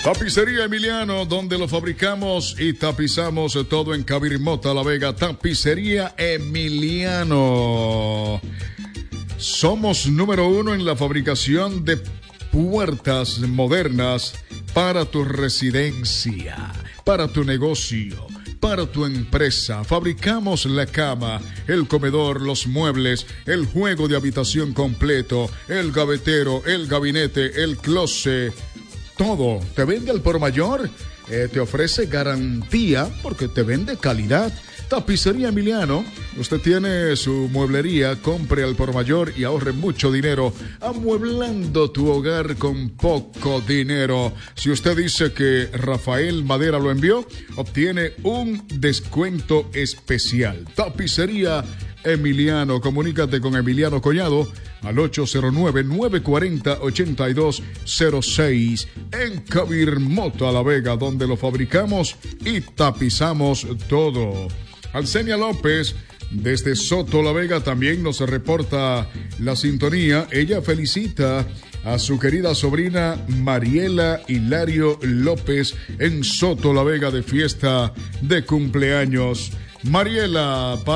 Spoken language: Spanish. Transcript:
Tapicería Emiliano, donde lo fabricamos y tapizamos todo en Cabirmota, La Vega. Tapicería Emiliano. Somos número 1 en la fabricación de puertas modernas para tu residencia, para tu negocio, para tu empresa. Fabricamos la cama, el comedor, los muebles, el juego de habitación completo, el gavetero, el gabinete, el closet. Todo. ¿Te vende al por mayor? Te ofrece garantía porque te vende calidad. Tapicería Emiliano. Usted tiene su mueblería, compre al por mayor y ahorre mucho dinero amueblando tu hogar con poco dinero. Si usted dice que Rafael Madera lo envió, obtiene un descuento especial. Tapicería Emiliano. Comunícate con Emiliano Collado al 809-940-8206 en Cabirmota, La Vega, donde lo fabricamos y tapizamos todo. Alcenia López, desde Soto, La Vega, también nos reporta la sintonía. Ella felicita a su querida sobrina Mariela Hilario López en Soto, La Vega, de fiesta de cumpleaños. Mariela,